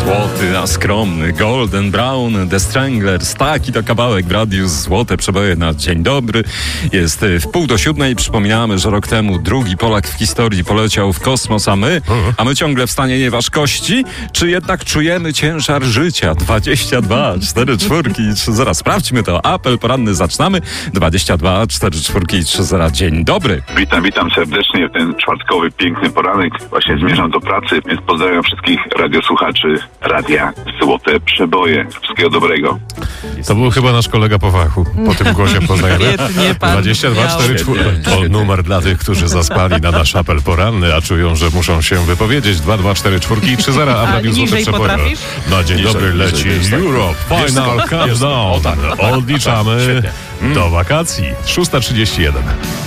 Złoty, a skromny, Golden Brown, The Stranglers. Taki to kawałek w radiu Złote Przeboje na dzień dobry. Jest w 6:30. Przypominamy, że rok temu drugi Polak w historii poleciał w kosmos, a my ciągle w stanie nieważkości? Czy jednak czujemy ciężar życia? 22, 4 czwórki i 3 zera. Sprawdźmy to. Apel poranny zaczynamy. 22, 4 czwórki i 3 zera. Dzień dobry. Witam serdecznie w ten czwartkowy, piękny poranek. Właśnie zmierzam do pracy, więc pozdrawiam wszystkich radiosłuchaczy Radia Złote Przeboje. Wszystkiego dobrego. To był chyba nasz kolega po fachu. Po tym głosie poznajemy. 22 4 4. To numer dla tych, którzy zaspali na nasz apel poranny, a czują, że muszą się wypowiedzieć. 2, 2, 4 czwórki i 3 zera. A w Radiu Złote Przeboje. Na dzień dobry leci Europe Final Countdown. Odliczamy do wakacji. 6:31.